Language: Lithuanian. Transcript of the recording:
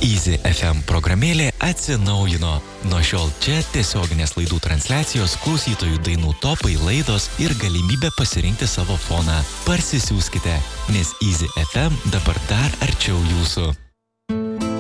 Easy FM programėlė atsinaujino. Nuo šiol čia tiesioginės laidų transliacijos, klausytojų dainų topai, laidos ir galimybė pasirinkti savo foną. Parsisiųskite, nes Easy FM dabar dar arčiau jūsų.